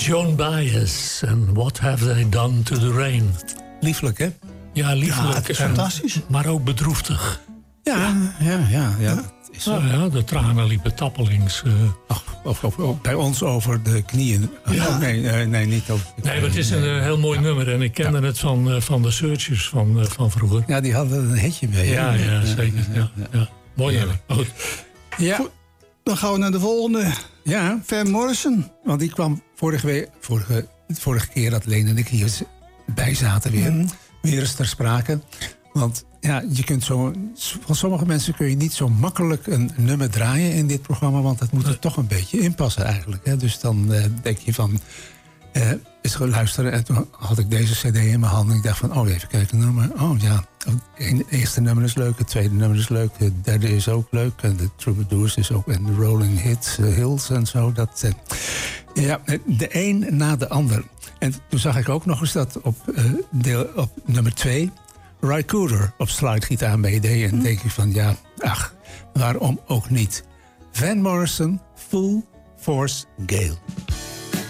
Joan Baez en What Have They Done to the Rain. Lieflijk, hè? Ja, lieflijk. Ja, het is fantastisch. Maar ook bedroeftig. Ja. Is zo. Nou ja, de tranen liepen tappelings. Of bij ons over de knieën. Ja. Oh, nee, niet over de knieën. Nee, maar het is een heel mooi nummer. En ik kende het van de Searchers van vroeger. Ja, die hadden een hitje mee. Ja, zeker. Ja. Mooi nummer. Goed. Ja. Goed, dan gaan we naar de volgende. Ja, Van Morrison. want die kwam vorige keer dat Leen en ik hier bij zaten weer eens ter sprake. Want ja, je kunt van sommige mensen kun je niet zo makkelijk een nummer draaien in dit programma, want dat moet er toch een beetje in passen eigenlijk. Hè? Dus dan denk je van, eens gaan luisteren. En toen had ik deze cd in mijn hand en ik dacht van, oh even kijken, nummer. Oh ja, het eerste nummer is leuk, het tweede nummer is leuk, het derde is ook leuk. En de Troubadours is ook, en de Rolling Hills en zo. Ja, de een na de ander. En toen zag ik ook nog eens dat op nummer 2... Ry Cooder op slidegitaar meedeed. En denk ik van, ja, waarom ook niet? Van Morrison, Full Force Gale.